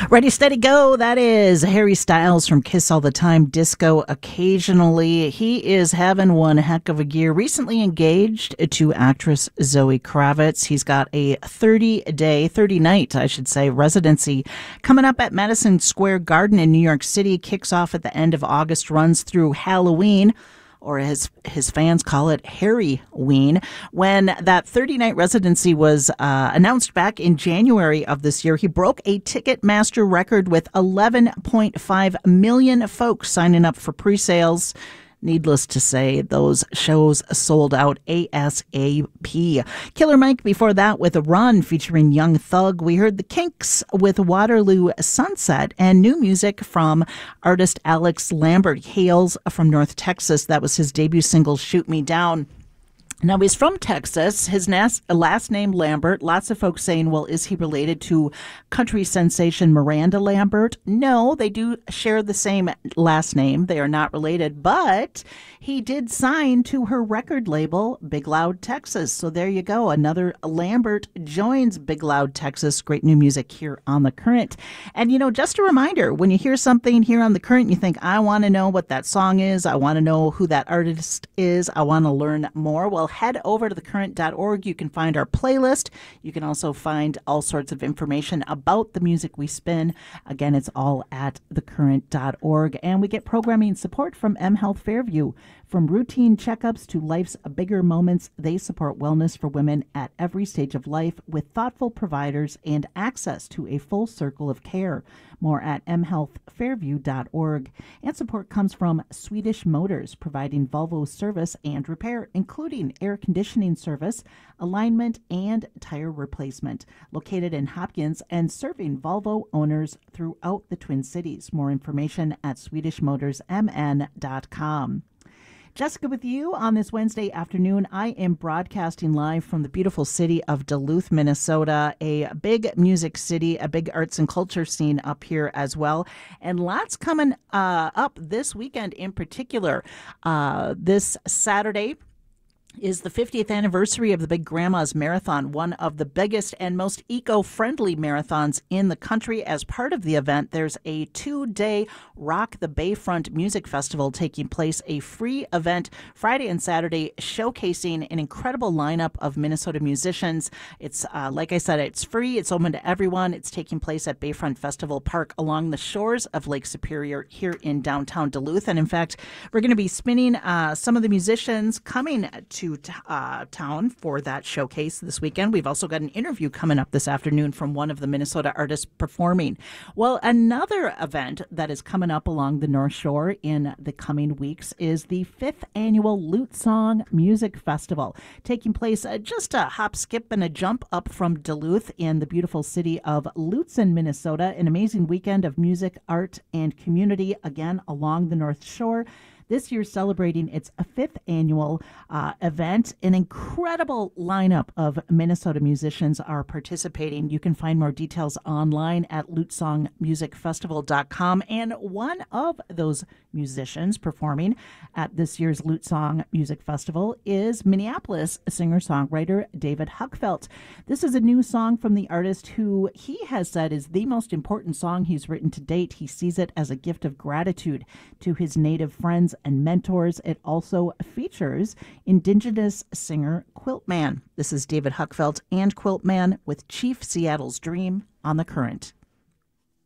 Ready, steady, go. That is Harry Styles from Kiss All the Time, Disco Occasionally. He is having one heck of a year. Recently engaged to actress Zoe Kravitz. He's got a 30-night, residency coming up at Madison Square Garden in New York City. Kicks off at the end of August, runs through Halloween, or as his fans call it, Harry-ween. When that 30-night residency was announced back in January of this year, he broke a Ticketmaster record with 11.5 million folks signing up for pre-sales. Needless to say, those shows sold out ASAP. Killer Mike before that with a Run featuring Young Thug. We heard the Kinks with Waterloo Sunset, and new music from artist Alex Lambert. He hails from North Texas. That was his debut single, Shoot Me Down. Now, he's from Texas. His last name, Lambert. Lots of folks saying, well, is he related to country sensation Miranda Lambert? No, they do share the same last name. They are not related, but he did sign to her record label, Big Loud Texas. So there you go. Another Lambert joins Big Loud Texas. Great new music here on The Current. And, just a reminder, when you hear something here on The Current, you think, I want to know what that song is. I want to know who that artist is. I want to learn more. Well, head over to thecurrent.org. You can find our playlist. You can also find all sorts of information about the music we spin. Again, it's all at thecurrent.org. And we get programming support from mHealth Fairview. From routine checkups to life's bigger moments, they support wellness for women at every stage of life with thoughtful providers and access to a full circle of care. More at mhealthfairview.org. And support comes from Swedish Motors, providing Volvo service and repair, including air conditioning service, alignment, and tire replacement. Located in Hopkins and serving Volvo owners throughout the Twin Cities. More information at swedishmotorsmn.com. Jessica with you on this Wednesday afternoon. I am broadcasting live from the beautiful city of Duluth, Minnesota, a big music city, a big arts and culture scene up here as well. And lots coming up this weekend in particular. This Saturday is the 50th anniversary of the Big Grandma's Marathon, one of the biggest and most eco-friendly marathons in the country. As part of the event, there's a 2-day Rock the Bayfront Music Festival taking place, a free event Friday and Saturday showcasing an incredible lineup of Minnesota musicians. It's, like I said, it's free. It's open to everyone. It's taking place at Bayfront Festival Park along the shores of Lake Superior here in downtown Duluth. And in fact, we're going to be spinning some of the musicians coming to town for that showcase this weekend. We've also got an interview coming up this afternoon from one of the Minnesota artists performing. Well, another event that is coming up along the North Shore in the coming weeks is the 5th annual Lute Song Music Festival, taking place just a hop, skip, and a jump up from Duluth in the beautiful city of Lutsen, Minnesota. An amazing weekend of music, art, and community, again, along the North Shore. This year celebrating its 5th annual event. An incredible lineup of Minnesota musicians are participating. You can find more details online at lutesongmusicfestival.com. And one of those musicians performing at this year's Lute Song Music Festival is Minneapolis singer-songwriter David Huckfelt. This is a new song from the artist who he has said is the most important song he's written to date. He sees it as a gift of gratitude to his native friends and mentors. It also features Indigenous singer Quiltman. This is David Huckfelt and Quiltman with Chief Seattle's Dream on The Current.